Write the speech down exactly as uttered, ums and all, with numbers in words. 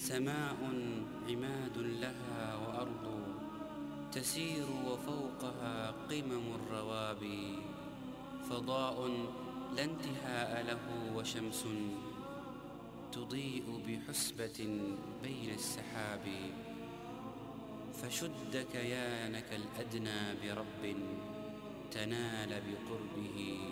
سماء عماد لها وأرض تسير وفوقها قمم الروابي، فضاء لا انتهاء له وشمس تضيء بحسبة بين السحاب. فشد كيانك الأدنى برب تنال بقربه